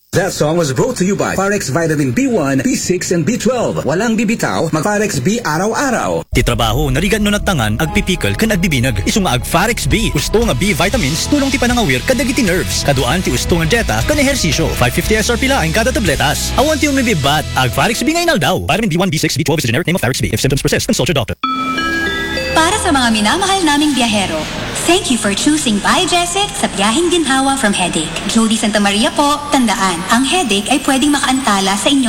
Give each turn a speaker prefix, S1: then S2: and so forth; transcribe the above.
S1: That song was brought to you by Parex Vitamin B1, B6, and B12. Walang bibitaw, mag-Parex B araw-araw.
S2: Ti trabaho, narigan no natangan, agpipikal kan agbibinag. Isu nga ag-Parex B. Usto nga B vitamins, tulong ti panangawir kadagiti nerves. Kaduan ti usto nga dieta, kan ehersisyo. 550 SRP laing kada tabletas. Awan ti umibibat, ag-Parex B nga inaldaw. Vitamin B1, B6, B12 is the generic name of Parex B. If symptoms persist, consult your doctor.
S3: Para sa mga minamahal naming biyahero, thank you for choosing Biogesic sa biyaheng ginhawa from headache. Jody Santa Maria po, tandaan, ang headache ay pwedeng makaantala sa inyo